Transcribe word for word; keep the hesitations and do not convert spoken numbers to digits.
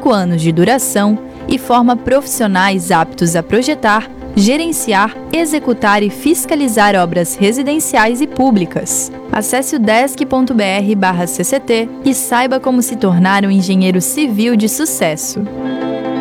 cinco anos de duração e forma profissionais aptos a projetar, gerenciar, executar e fiscalizar obras residenciais e públicas. Acesse o desc ponto br barra C C T e saiba como se tornar um engenheiro civil de sucesso.